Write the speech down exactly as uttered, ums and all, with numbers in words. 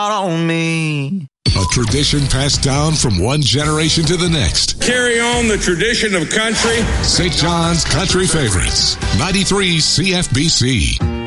on me. A tradition passed down from one generation to the next. Carry on the tradition of country. Saint John's Country Favorites, ninety-three C F B C.